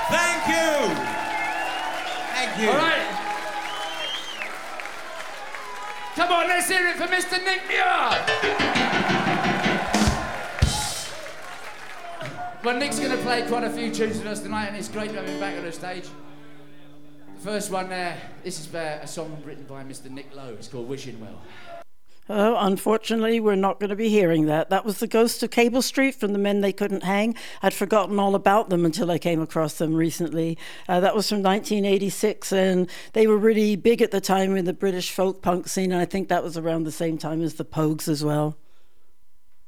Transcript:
Thank you. Thank you. All right. Come on, let's hear it for Mr. Nick Muir. Well, Nick's going to play quite a few tunes with us tonight, and it's great to have him back on the stage. The first one there, this is a song written by Mr. Nick Lowe. It's called Wishing Well. Oh, unfortunately, we're not going to be hearing that. That was the Ghost of Cable Street from the Men They Couldn't Hang. I'd forgotten all about them until I came across them recently. That was from 1986, and they were really big at the time in the British folk punk scene, and I think that was around the same time as the Pogues as well.